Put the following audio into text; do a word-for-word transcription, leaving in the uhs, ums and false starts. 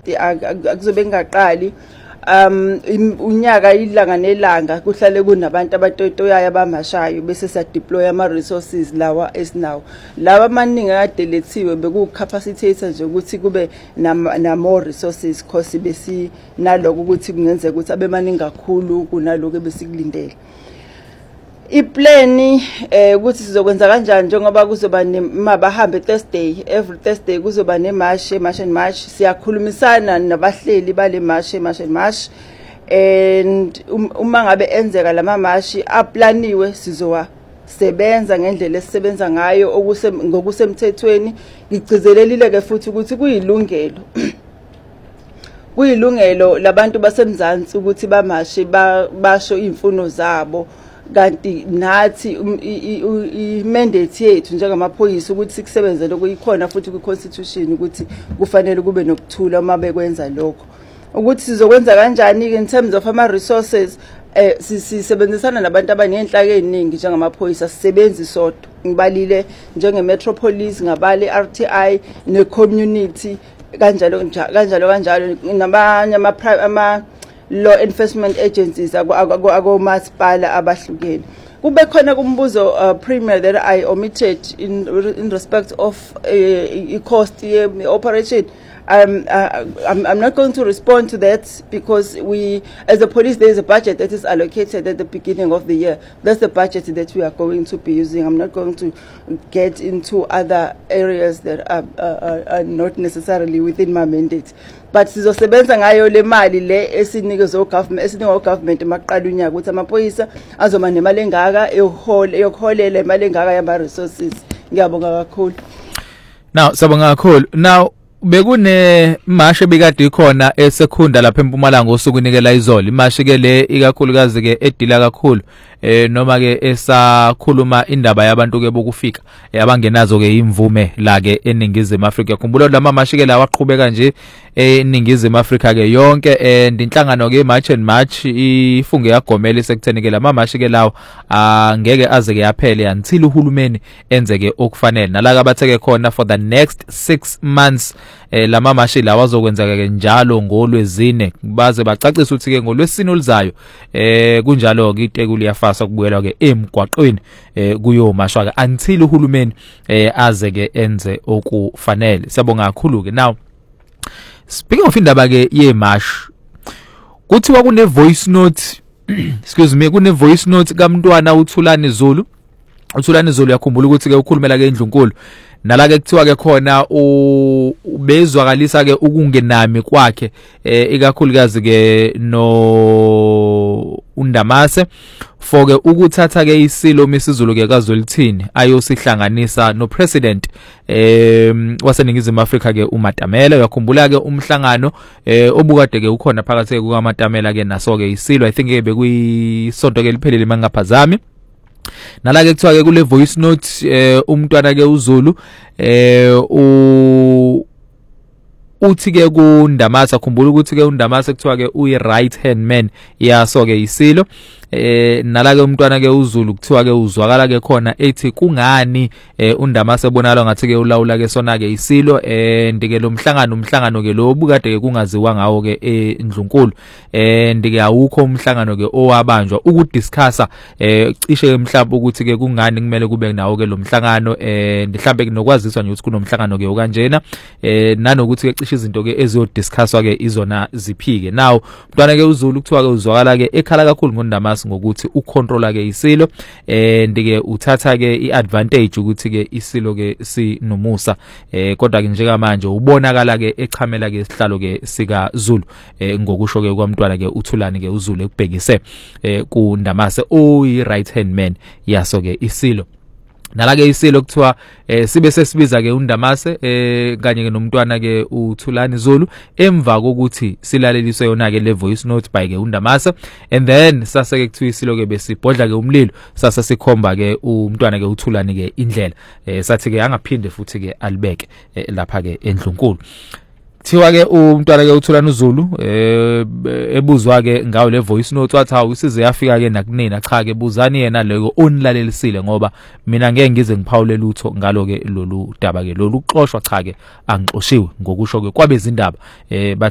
akuzobe ngaqali um unyaka ilanga nelanga kuhlale kunabantu abatotoyayo abamashayo bese sa deploy ama resources lawa esinawo lawa amaningi akadelethiwe bekucapacitator nje ukuthi kube na more resources cause besi naloko ukuthi kungenzeka ukuthi abe maningi kakhulu kunaloko besikulindele. Iplani eh ukuthi sizokwenza kanjani njengoba kuzoba mabahambe Thursday, every Thursday kuzoba nemarch march and march. Siyakhulumisana nabahleli bale march march and march, and uma ngabe enzeka lama march aplaniwe sizowa sebenza ngendlela esisebenza ngayo okuse ngokusemthethweni. Ngigcizelelile ke futhi ukuthi kuyilungelo kuyilungelo labantu basemzansi ukuthi bamashe basho imfuno zabo, kanti nathi i-mandate yethu njengamaphoyisa ukuthi sikusebenze lokho ikhona futhi kwi-constitution ukuthi kufanele kube nokuthula uma bekwenza lokho. Ukuthi sizokwenza kanjani in terms of ama resources, eh sisebenzisana nabantu abanenhlaka eziningi njengamaphoyisa, sisebenzi sodwa. Ngibalile njenge Metropolis, ngabale R T I ne community kanjalo kanjalo kanjalo nabanye ama law enforcement agencies ako masipala abahlukene. Kube khona kumbuzo uh, premier that I omitted in in respect of uh, cost uh, operation. Um, uh, I'm, I'm not going to respond to that because we, as a police, there is a budget that is allocated at the beginning of the year. That's the budget that we are going to be using. I'm not going to get into other areas that are, uh, are not necessarily within my mandate. But sizosebenza ngayo le mali le esinikezwe government esinikwa government emaqala unyaka ukuthi amaphoyisa azoma nemali engaka ehole yokuholela imali engaka yama resources. Ngiyabonga kakhulu. Now sabonga kakhulu. Now bekune mashe bekade ikhona esekhunda lapha eMpumalanga osukunikela izolo. Imashe ke le ikakhulukazi ke edila kakhulu eh noma ke esakhuluma indaba yabantu ke bokufika yabangenazo ke imvume la ke eningizimu Afrika. Khumbula lama mashe ke lawa aqhubeka nje eningizimu Afrika ke yonke and inhlangano ke March and March ifunge yagomela isekutheni ke lama mashe ke lawo angeke aze ke yaphele until uhulumeni enze ke okufanele. Nalaka abatheke khona for the next six months eh lama mashi lawa azokwenza ke njalo ngolwezine baze bacacisa ukuthi ke ngolwesine oluzayo eh kunjalo ke iteku liyafasa kubuyelwa ke emgwaqweni eh kuyo mashwa ke until uhulumeni eh aze ke enze okufanele. Siyabonga kakhulu ke. Now speaking of indaba ke ye march, kuthiwa kune voice note excuse me kune voice note kaMntwana uThulani Zulu. uThulani Zulu yakhumbula ukuthi ke ukhulumela ke eNdlunkulu nala ke kuthiwa ke khona ubezwakalisa ke ukungenami kwakhe eh ikakhulukazi ke no uNdamase for ke ukuthatha ke isilo mesizulu ke kaZwelithini ayosihlanganisa no president eh waseningizimu Afrika ke uMatamela. Yakhumbula ke umhlangano eh obukade ke ukhona phakathi kukaMatamela ke naso ke isilo. I think ke bekuyisonto ke liphelele mangaphazami. Nala ke kuthiwa ke kule voice note eh umntwana ke uZulu eh u uthi ke kuNdamase, khumbula ukuthi ke uNdamase kuthiwa ke uyi right hand man yaso ke isilo. Eh nala ke umntwana ke uZulu kuthiwa ke uzwakala ke khona ethi kungani eh uNdamase bonalo ngathi ke ulawula ke sona ke isilo eh ndike lo mhlangano umhlangano ke lo obukade ke kungaziwa ngawo ke eNdlunkulu eh ndike awukho umhlangano ke owabanjwa ukudiscussa eh cishe ke mhlawumbe ukuthi ke kungani kumele kube nawo ke lo mhlangano eh mhlawumbe nokwaziswa nje ukuthi kunomhlangano ke okanjena eh nanokuthi ke cishe izinto ke eziyodiscusswa ke izona ziphike. Now umntwana ke uZulu kuthiwa ke uzwakala ke ekhala kakhulu ngoNdamase ngokuthi ucontrola ke isilo eh ndike uthatha ke iadvantage ukuthi ke isilo ke sinomusa eh kodwa ke njengamanje ubonakala ke echamela ke isihlalo ke sika Zulu eh ngokusho ke kwaMntwana ke uThulani ke uZulu ekubhekise eh kuNdamase oyi right hand man yaso ke isilo. Nala ke isilo kuthiwa eh sibe sesibiza ke uNdamase eh kanye ke nomntwana ke uThulani Zulu emva kokuthi silaleliswe yona ke le voice note by ke uNdamase, and then sase ke kuthiwa isilo ke besibhodla ke umlilo sase sikhomba ke umntwana ke uThulani ke indlela eh sathi ke angaphinde futhi ke alibeke eh, lapha ke eNdlunkulu. Thiwa ke umntwana ke uThulani uZulu eh ebuzwa ke ngawo le voice note wathi hawu isize yafika ke nakunina cha ke buzani yena leyo onilalelisile ngoba mina ngeke ngize ngiphawule lutho ngalo ke lolu daba ke lolu xoshwa cha ke angixoshiwe ngokusho ke kwabezindaba eh